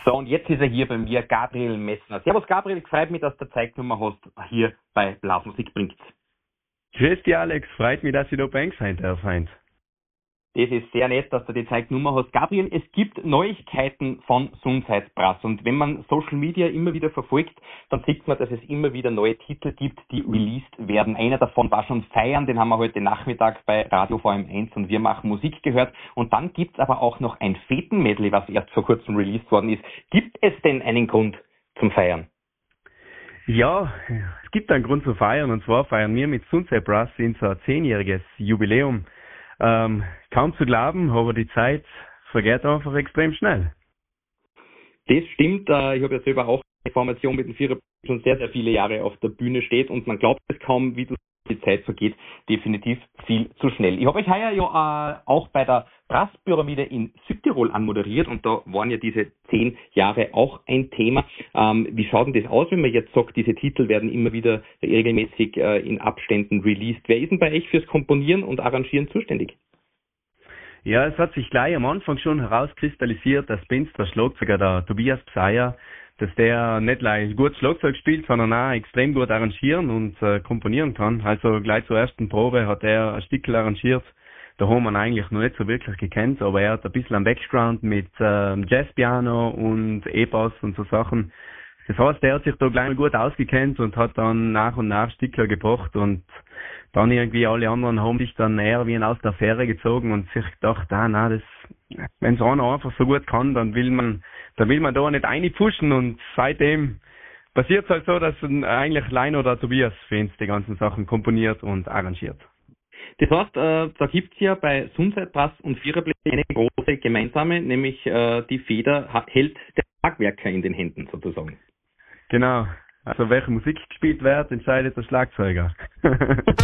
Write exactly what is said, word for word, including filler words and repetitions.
So, und jetzt ist er hier bei mir, Gabriel Messner. Servus Gabriel, freut mich, dass du Zeitnummer hast, hier bei Blasmusik bringt. Grüß dich Alex, freut mich, dass ich da bei euch sein darf. Das ist sehr nett, dass du die Zeitnummer hast. Gabriel, es gibt Neuigkeiten von Sunside Brass und wenn man Social Media immer wieder verfolgt, dann sieht man, dass es immer wieder neue Titel gibt, die released werden. Einer davon war schon Feiern, den haben wir heute Nachmittag bei Radio V M eins und wir machen Musik gehört. Und dann gibt es aber auch noch ein Feten-Medley, was erst vor kurzem released worden ist. Gibt es denn einen Grund zum Feiern? Ja, es gibt einen Grund zu feiern, und zwar feiern wir mit Sunside Brass unser zehnjähriges Jubiläum. Ähm, kaum zu glauben, aber die Zeit vergeht einfach extrem schnell. Das stimmt. Äh, ich habe ja selber auch eine Formation mit dem Vierer schon sehr, sehr viele Jahre auf der Bühne steht und man glaubt es kaum, wie die Zeit vergeht. Definitiv viel zu schnell. Ich habe euch heuer ja äh, auch bei der Brasspyramide in Südtirol anmoderiert und da waren ja diese zehn Jahre auch ein Thema. Ähm, wie schaut denn das aus, wenn man jetzt sagt, diese Titel werden immer wieder regelmäßig äh, in Abständen released? Wer ist denn bei euch fürs Komponieren und Arrangieren zuständig? Ja, es hat sich gleich am Anfang schon herauskristallisiert, dass bei uns der Schlagzeuger, der Tobias Pseier, dass der nicht gleich gut Schlagzeug spielt, sondern auch extrem gut arrangieren und äh, komponieren kann. Also gleich zur ersten Probe hat er ein Stückel arrangiert. Da haben wir ihn eigentlich noch nicht so wirklich gekannt, aber er hat ein bisschen einen Background mit äh, Jazzpiano und E-Bass und so Sachen. Das heißt, er hat sich da gleich mal gut ausgekannt und hat dann nach und nach Stückler gebracht und dann irgendwie alle anderen haben sich dann eher wie aus der Fähre gezogen und sich gedacht, ah, na, das, wenn es einer einfach so gut kann, dann will man, dann will man da nicht reinpfuschen und seitdem passiert es halt so, dass eigentlich Lein oder Tobias für uns die ganzen Sachen komponiert und arrangiert. Das heißt, äh, da gibt es ja bei Sunside Brass und Viererblick eine große gemeinsame, nämlich äh, die Feder hält der Schlagwerker in den Händen sozusagen. Genau. Also welche Musik gespielt wird, entscheidet der Schlagzeuger.